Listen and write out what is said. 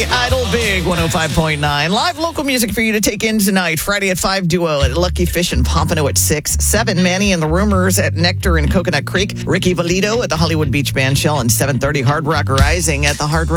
Billy Idol, Big 105.9. Live local music for you to take in tonight. Friday at 5, Duo at Lucky Fish in Pompano at 6. 7, Manny and the Rumors at Nectar in Coconut Creek. Ricky Valido at the Hollywood Beach Bandshell. And 7:30, Hard Rock Rising at the Hard Rock